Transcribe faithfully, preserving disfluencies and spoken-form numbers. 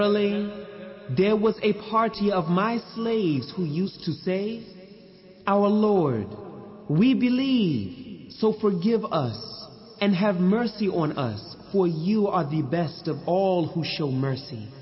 Verily, there was a party of my slaves who used to say, Our Lord, we believe, so forgive us and have mercy on us, for you are the best of all who show mercy.